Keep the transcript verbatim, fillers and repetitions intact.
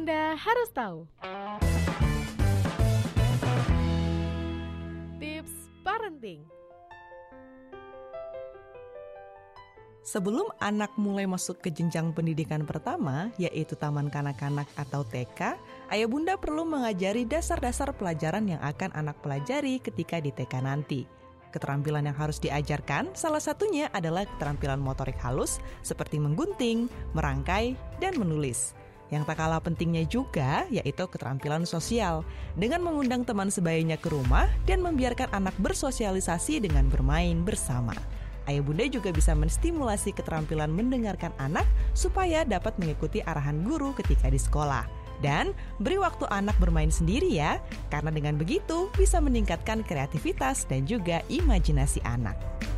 Bunda harus tahu. Tips parenting. Sebelum anak mulai masuk ke jenjang pendidikan pertama, yaitu taman kanak-kanak atau T K, ayah bunda perlu mengajari dasar-dasar pelajaran yang akan anak pelajari ketika di T K nanti. Keterampilan yang harus diajarkan salah satunya adalah keterampilan motorik halus seperti menggunting, merangkai, dan menulis. Yang tak kalah pentingnya juga yaitu keterampilan sosial dengan mengundang teman sebayanya ke rumah dan membiarkan anak bersosialisasi dengan bermain bersama. Ayah bunda juga bisa menstimulasi keterampilan mendengarkan anak supaya dapat mengikuti arahan guru ketika di sekolah. Dan beri waktu anak bermain sendiri ya, karena dengan begitu bisa meningkatkan kreativitas dan juga imajinasi anak.